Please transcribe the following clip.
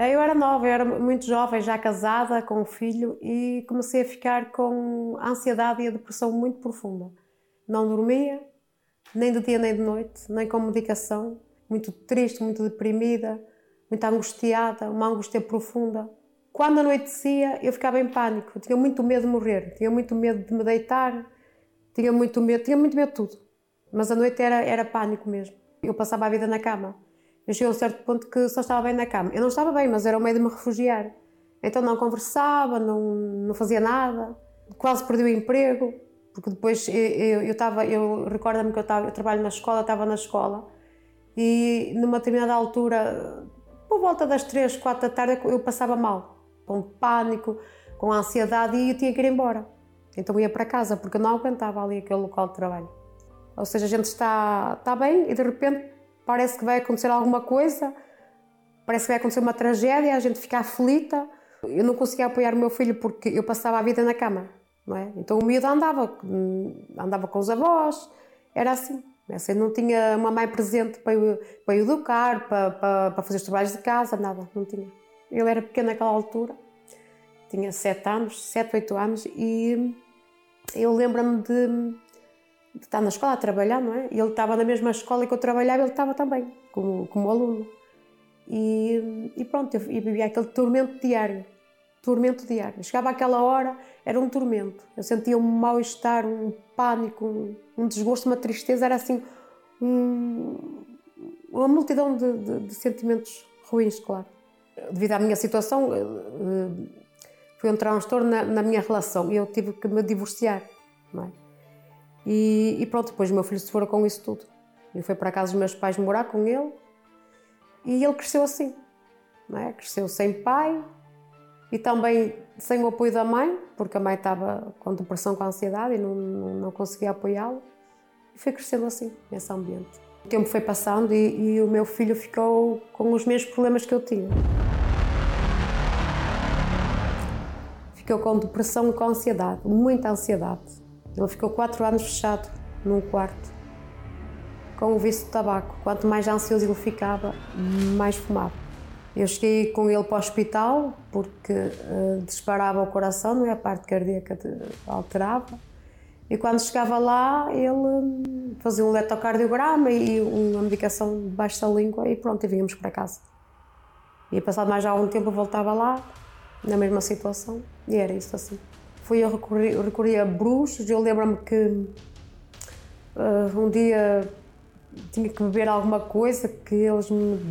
Eu era nova, eu era muito jovem, já casada, com um filho, e comecei a ficar com a ansiedade e a depressão muito profunda. Não dormia, nem de dia nem de noite, nem com medicação, muito triste, muito deprimida, muito angustiada, uma angústia profunda. Quando anoitecia, eu ficava em pânico, tinha muito medo de morrer, tinha muito medo de me deitar, tinha muito medo de tudo. Mas a noite era pânico mesmo. Eu passava a vida na cama. Eu cheguei a um certo ponto que só estava bem na cama. Eu não estava bem, mas era o meio de me refugiar. Então não conversava, não fazia nada, quase perdi o emprego, porque depois eu recordo-me que eu trabalho na escola, estava na escola, e numa determinada altura, por volta das 3, 4 da tarde, eu passava mal, com pânico, com ansiedade, e eu tinha que ir embora. Então eu ia para casa, porque eu não aguentava ali aquele local de trabalho. Ou seja, a gente está bem e de repente parece que vai acontecer alguma coisa, parece que vai acontecer uma tragédia, a gente fica aflita. Eu não conseguia apoiar o meu filho porque eu passava a vida na cama, não é? Então o miúdo andava com os avós, era assim. Eu não tinha uma mãe presente para o educar, para fazer os trabalhos de casa, nada, não tinha. Ele era pequeno naquela altura, tinha 7 anos, 7, 8 anos, e eu lembro-me de estar na escola a trabalhar, não é? E ele estava na mesma escola que eu trabalhava, ele estava também, como aluno. E pronto, eu vivia aquele tormento diário. Chegava àquela hora, era um tormento. Eu sentia um mal-estar, um pânico, um desgosto, uma tristeza, era assim, uma multidão de sentimentos ruins, claro. Devido à minha situação, foi um transtorno na minha relação e eu tive que me divorciar, não é? E pronto, depois o meu filho se fora com isso tudo. Eu fui para a casa dos meus pais morar com ele e ele cresceu assim, não é? Cresceu sem pai e também sem o apoio da mãe, porque a mãe estava com depressão, com ansiedade e não conseguia apoiá-lo. E foi crescendo assim, nesse ambiente. O tempo foi passando e o meu filho ficou com os mesmos problemas que eu tinha. Ficou com depressão e com ansiedade, muita ansiedade. Ele ficou 4 anos fechado num quarto, com o vício de tabaco. Quanto mais ansioso ele ficava, mais fumava. Eu cheguei com ele para o hospital porque disparava o coração, não é? A parte cardíaca alterava. E quando chegava lá, ele fazia um eletrocardiograma e uma medicação debaixo da língua e pronto, e vínhamos para casa. E passado mais algum tempo eu voltava lá, na mesma situação, e era isso assim. Eu recorri a bruxos. Eu lembro-me que um dia tinha que beber alguma coisa que eles me